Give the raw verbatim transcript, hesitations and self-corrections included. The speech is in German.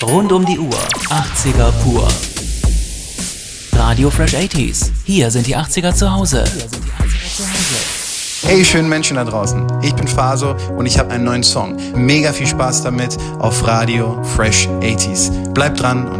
Rund um die Uhr. achtziger pur. Radio Fresh achtziger. Hier sind die achtziger zu Hause. Hey, schönen Menschen da draußen. Ich bin Faso und ich habe einen neuen Song. Mega viel Spaß damit auf Radio Fresh achtziger. Bleibt dran und